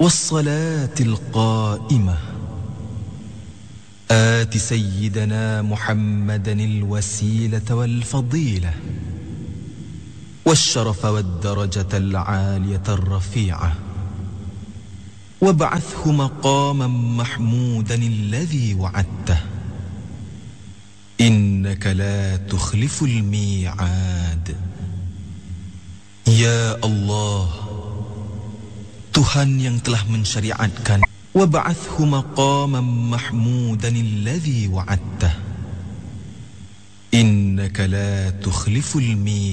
والصلاة القائمة آت سيدنا محمدا الوسيلة والفضيلة والشرف والدرجة العالية الرفيعة وابعثه مقاما محمودا الذي وعدته إنك لا تخلف الميعاد. Ya Allah, Tuhan yang telah mensyariatkan, wab'athhu maqaman mahmudan alladhi wa'adtah innaka la tukhliful mi'ad.